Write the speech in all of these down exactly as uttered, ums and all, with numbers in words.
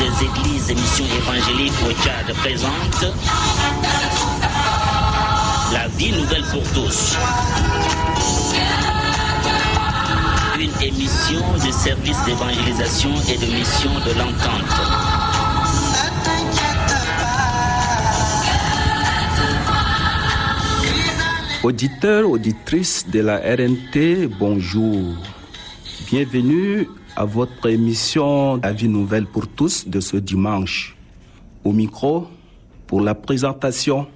des églises et missions évangéliques au Tchad présente La vie nouvelle pour tous. Une émission de service d'évangélisation et de mission de l'entente. Auditeurs, auditrices de la R N T, bonjour. Bienvenue à votre émission La vie nouvelle pour tous de ce dimanche. Au micro, pour la présentation,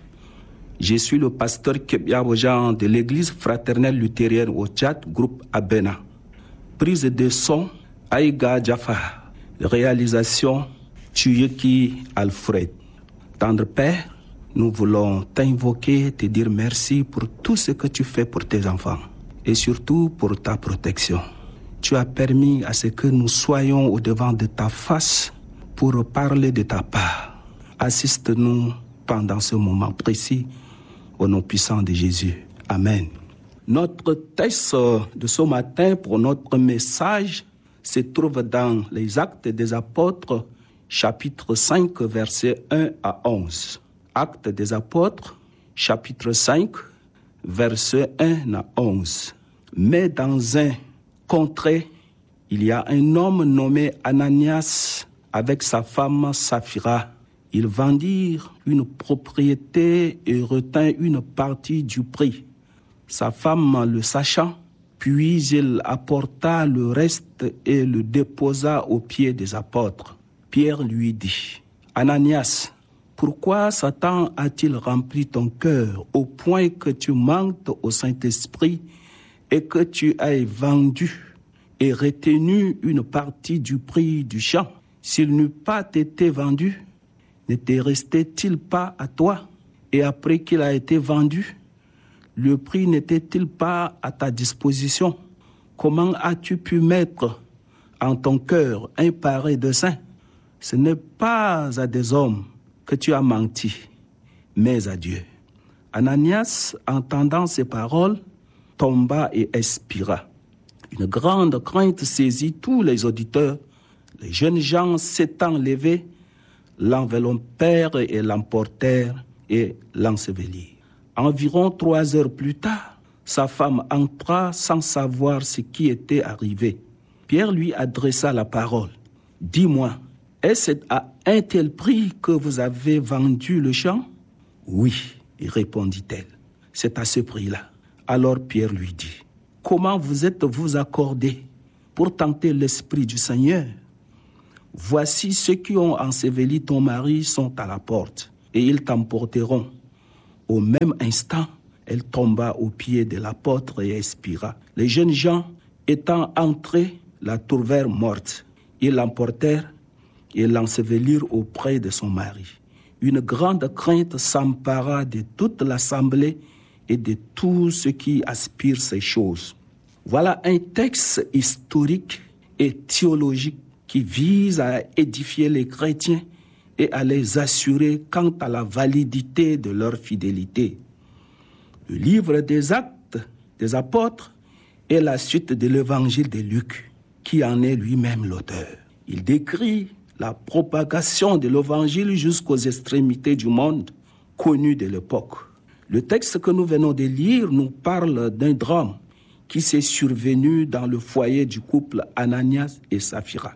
je suis le pasteur Kebia Bojan de l'église fraternelle luthérienne au Tchad, groupe Abena. Prise de son, Aïga Jaffa. Réalisation, Tuyeki Alfred. Tendre Père, nous voulons t'invoquer, te dire merci pour tout ce que tu fais pour tes enfants et surtout pour ta protection. Tu as permis à ce que nous soyons au devant de ta face pour parler de ta part. Assiste-nous pendant ce moment précis au nom puissant de Jésus. Amen. Notre texte de ce matin pour notre message se trouve dans les Actes des Apôtres, chapitre cinq, versets un à onze. Actes des Apôtres, chapitre cinq, versets un à onze. Mais dans un contrée, il y a un homme nommé Ananias avec sa femme Saphira. Ils vendirent une propriété et retint une partie du prix. Sa femme le sachant, puis il apporta le reste et le déposa aux pieds des apôtres. Pierre lui dit, « Ananias, pourquoi Satan a-t-il rempli ton cœur au point que tu manques au Saint-Esprit et que tu aies vendu et retenu une partie du prix du champ? S'il n'eût pas été vendu, ne te restait-il pas à toi? Et après qu'il a été vendu, le prix n'était-il pas à ta disposition? Comment as-tu pu mettre en ton cœur un pareil dessein? Ce n'est pas à des hommes que tu as menti, mais à Dieu. » Ananias, entendant ces paroles, tomba et expira. Une grande crainte saisit tous les auditeurs. Les jeunes gens s'étant levés, l'enveloppèrent et l'emportèrent et l'ensevelirent. Environ trois heures plus tard, sa femme entra sans savoir ce qui était arrivé. Pierre lui adressa la parole. « Dis-moi, est-ce à un tel prix que vous avez vendu le champ? » « Oui, répondit-elle, c'est à ce prix-là. » Alors Pierre lui dit, « Comment vous êtes-vous accordés pour tenter l'Esprit du Seigneur? Voici ceux qui ont enseveli ton mari sont à la porte, et ils t'emporteront. » Au même instant, elle tomba aux pieds de l'apôtre et expira. Les jeunes gens, étant entrés, la trouvèrent morte. Ils l'emportèrent et l'ensevelirent auprès de son mari. Une grande crainte s'empara de toute l'assemblée et de tous ceux qui aspirent ces choses. Voilà un texte historique et théologique qui vise à édifier les chrétiens et à les assurer quant à la validité de leur fidélité. Le livre des Actes des Apôtres est la suite de l'évangile de Luc, qui en est lui-même l'auteur. Il décrit la propagation de l'évangile jusqu'aux extrémités du monde connu de l'époque. Le texte que nous venons de lire nous parle d'un drame qui s'est survenu dans le foyer du couple Ananias et Saphira.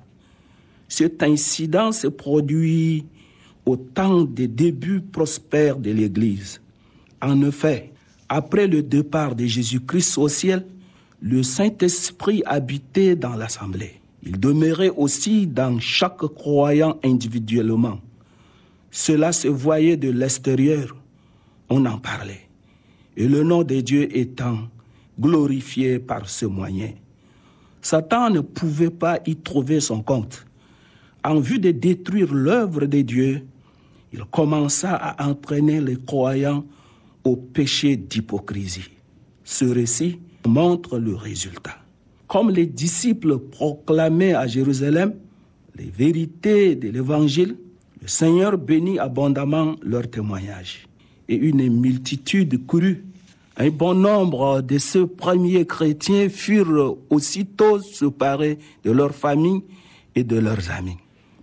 Cet incident s'est produit au temps des débuts prospères de l'Église. En effet, après le départ de Jésus-Christ au ciel, le Saint-Esprit habitait dans l'assemblée. Il demeurait aussi dans chaque croyant individuellement. Cela se voyait de l'extérieur, on en parlait. Et le nom de Dieu étant glorifié par ce moyen. Satan ne pouvait pas y trouver son compte. En vue de détruire l'œuvre de Dieu, il commença à entraîner les croyants au péché d'hypocrisie. Ce récit montre le résultat. Comme les disciples proclamaient à Jérusalem les vérités de l'Évangile, le Seigneur bénit abondamment leur témoignage. Et une multitude crut. Un bon nombre de ceux premiers chrétiens furent aussitôt séparés de leur famille et de leurs amis.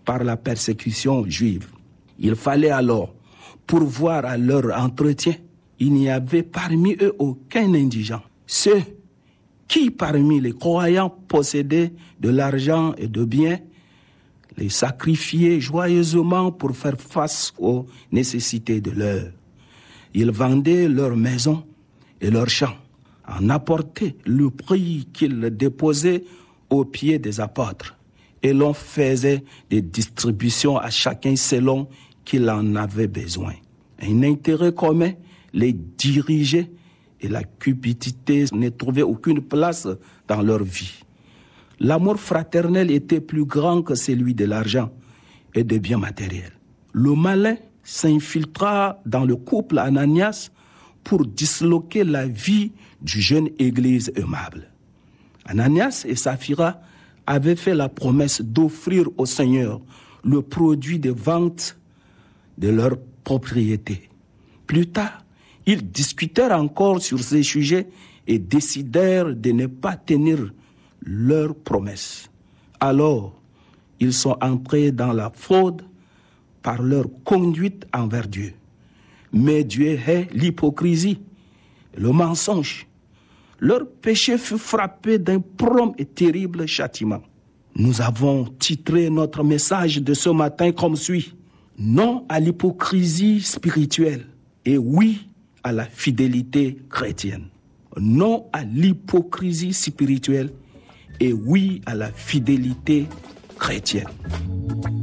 par la persécution juive. Il fallait alors pourvoir à leur entretien. Il n'y avait parmi eux aucun indigent. Ceux qui, parmi les croyants, possédaient de l'argent et de biens, les sacrifiaient joyeusement pour faire face aux nécessités de l'heure. Ils vendaient leurs maisons et leurs champs, en apportaient le prix qu'ils déposaient aux pieds des apôtres, et l'on faisait des distributions à chacun selon qu'il en avait besoin. Un intérêt commun les dirigeait et la cupidité ne trouvait aucune place dans leur vie. L'amour fraternel était plus grand que celui de l'argent et des biens matériels. Le malin s'infiltra dans le couple Ananias pour disloquer la vie du jeune église aimable. Ananias et Saphira avaient fait la promesse d'offrir au Seigneur le produit des ventes de leur propriété. Plus tard, ils discutèrent encore sur ces sujets et décidèrent de ne pas tenir leur promesse. Alors, ils sont entrés dans la fraude par leur conduite envers Dieu. Mais Dieu hait l'hypocrisie, le mensonge. Leur péché fut frappé d'un prompt et terrible châtiment. Nous avons titré notre message de ce matin comme suit: non à l'hypocrisie spirituelle et oui à la fidélité chrétienne. Non à l'hypocrisie spirituelle et oui à la fidélité chrétienne.